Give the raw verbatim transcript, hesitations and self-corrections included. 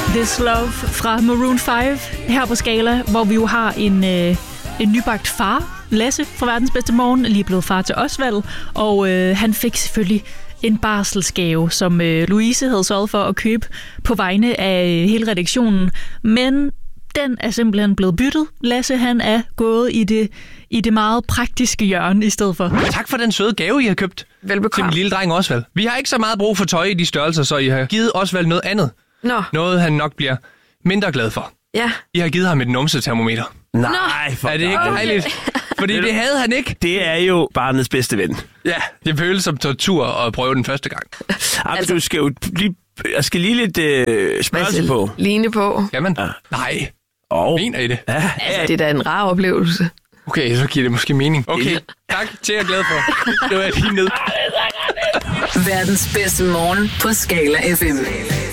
This Love fra Maroon fem her på Skala, hvor vi jo har en, øh, en nybagt far, Lasse fra Verdens Bedste Morgen, lige blevet far til Osvald, og øh, han fik selvfølgelig en barselsgave, som øh, Louise havde sørget for at købe på vegne af hele redaktionen, men den er simpelthen blevet byttet. Lasse, han er gået i det, i det meget praktiske hjørne i stedet for. Tak for den søde gave, I har købt. Velbekomme. Til min lille dreng Osvald. Vi har ikke så meget brug for tøj i de størrelser, så I har givet Osvald noget andet. Nå. Noget, han nok bliver mindre glad for. Ja. I har givet ham et numsetermometer. Nej, for Er det ikke Okay. dejligt? Fordi det havde han ikke. Det er jo barnets bedste ven. Ja, det føles som tortur at prøve den første gang. Altså, du skal jo lige, jeg skal lige lidt øh, spørge på. Line på. Kan man? Ja. Nej. Oh. Mener I det? Ja, Altså, det er da en rar oplevelse. Okay, så giver det måske mening. Okay, tak. Det er jeg glad for. Det var jeg lige ned. Verdens bedste morgen på Skala F M.